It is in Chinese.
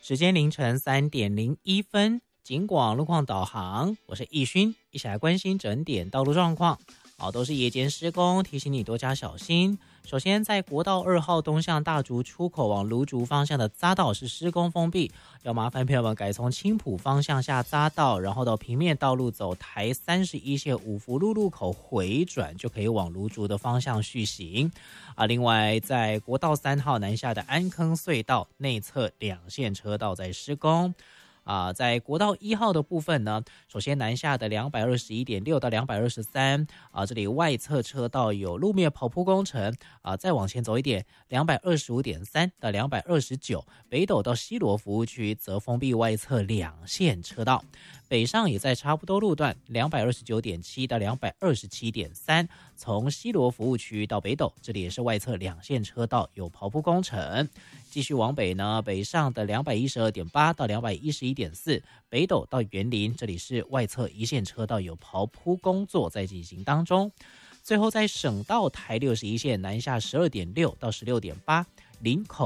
时间凌晨3:01，警广路况导航，我是易勋，一起来关心整点道路状况。都是夜间施工，提醒你多加小心。首先，在国道2号东向大竹出口往芦竹方向的匝道是施工封闭，要麻烦朋友们改从青埔方向下匝道，然后到平面道路走台31线五福路路口回转，就可以往芦竹的方向续行。另外，在国道3号南下的安坑隧道内侧2线车道在施工。在国道1号的部分呢，首先南下的221.6到223这里外侧车道有路面刨铺工程再往前走一点225.3到229，北斗到西螺服务区则封闭外侧2线车道。北上也在差不多路段229.7到227.3，从西螺服务区到北斗，这里也是外侧2线车道有刨铺工程。继续往北呢，北上的212.8到211.4，北斗到园林，这里是外侧1线车道有刨铺工作在进行当中。最后在省道台61线南下12.6到16.8，林口